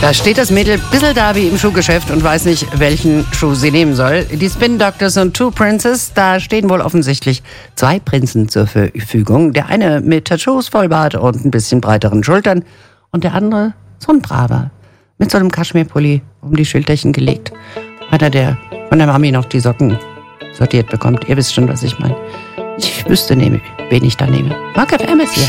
Da steht das Mädel ein bisschen da wie im Schuhgeschäft und weiß nicht, welchen Schuh sie nehmen soll. Die Spin Doctors und Two Princes, da stehen wohl offensichtlich 2 Prinzen zur Verfügung. Der eine mit Tattoos, Vollbart und ein bisschen breiteren Schultern und der andere so ein Braver mit so einem Kaschmirpulli um die Schulterchen gelegt. Einer, der von der Mami noch die Socken sortiert bekommt. Ihr wisst schon, was ich meine. Ich wüsste, wen ich da nehme. Mark FM ist hier.